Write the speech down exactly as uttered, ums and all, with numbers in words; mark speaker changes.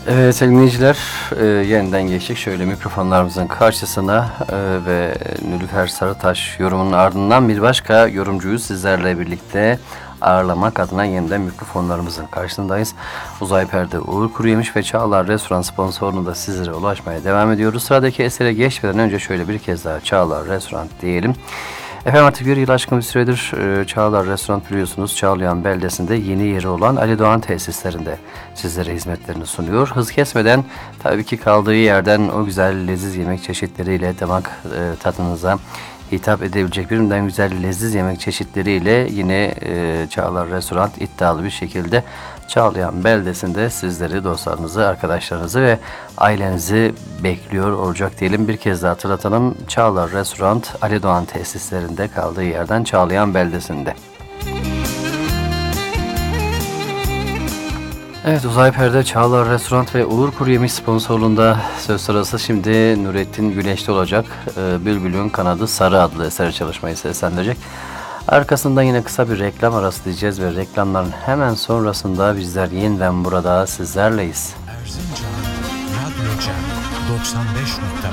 Speaker 1: Evet sevgili dinleyiciler, e, yeniden geçtik şöyle mikrofonlarımızın karşısına e, ve Nülüfer Sarıtaş yorumunun ardından bir başka yorumcuyu sizlerle birlikte ağırlamak adına yeniden mikrofonlarımızın karşısındayız. Uzay Perde Uğur Kuruyemiş ve Çağlar Restoran sponsorluğunda da sizlere ulaşmaya devam ediyoruz. Sıradaki esere geçmeden önce şöyle bir kez daha Çağlar Restoran diyelim. Efendim artık bir yıl aşkın bir süredir e, Çağlar Restoran biliyorsunuz Çağlayan beldesinde yeni yeri olan Ali Doğan tesislerinde sizlere hizmetlerini sunuyor. Hız kesmeden tabii ki kaldığı yerden o güzel leziz yemek çeşitleriyle damak e, tadınıza hitap edebilecek birbirinden güzel leziz yemek çeşitleriyle yine e, Çağlar Restoran iddialı bir şekilde Çağlayan beldesinde sizleri, dostlarınızı, arkadaşlarınızı ve ailenizi bekliyor olacak diyelim. Bir kez daha hatırlatalım. Çağlar Restoran Ali Doğan tesislerinde kaldığı yerden Çağlayan beldesinde. Evet, Uzay Perde, Çağlar Restoran ve Uğur Kuruyemiş sponsorluğunda söz sırası şimdi Nurettin Güneş'te olacak. Ee, Bülbül'ün Kanadı Sarı adlı eser çalışmayı seslendirecek. Arkasından yine kısa bir reklam arası diyeceğiz ve reklamların hemen sonrasında bizler yeniden burada sizlerleyiz.
Speaker 2: Erzincan Radyo Cem doksan beş nokta